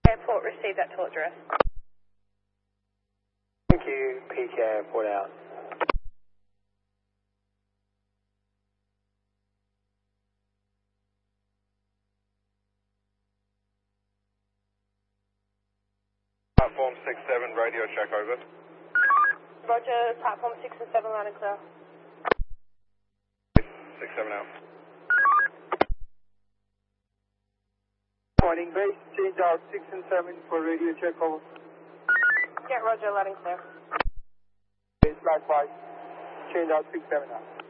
Airport, receive that till address. Thank you, PTA Airport out. Platform 6-7, radio check over. Roger, platform 6 and 7, loud and clear. 6-7 out. Morning base, change out 6 and 7 for radio check over. Yeah, Roger, loud and clear. Base likewise, change out 6-7 out.